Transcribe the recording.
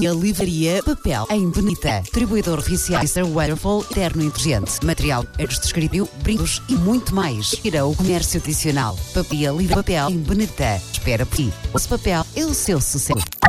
E a livraria Papel em Benita. Distribuidor oficial Mr. Waterfall, terno inteligente, material descritivo, brincos e muito mais. Irá o comércio adicional. Papel em Benita. Espera por ti. O papel é o seu sucesso.